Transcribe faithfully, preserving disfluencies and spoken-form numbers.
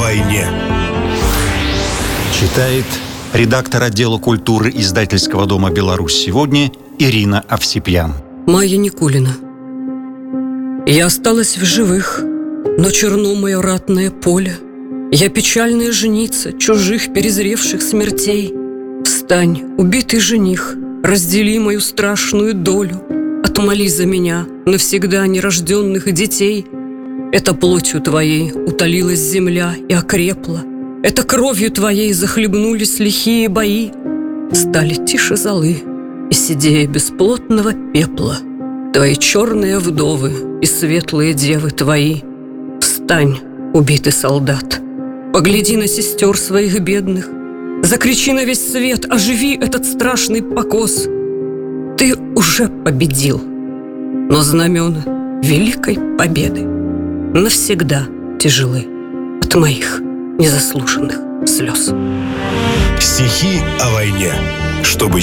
войне. Читает редактор отдела культуры издательского дома «Беларусь сегодня» Ирина Овсепьян. Майя Никулина. Я осталась в живых, но черно мое ратное поле. Я печальная женица чужих перезревших смертей. Встань, убитый жених, раздели мою страшную долю. Отмоли за меня навсегда нерожденных детей. Это плотью твоей утолилась земля и окрепла. Это кровью твоей захлебнулись лихие бои. Стали тише золы и седее бесплотного пепла твои черные вдовы и светлые девы твои. Встань, убитый солдат, погляди на сестер своих бедных, закричи на весь свет, оживи этот страшный покос. Ты уже победил, но знамена великой победы навсегда тяжелы от моих незаслуженных слез. Стихи о войне, чтобы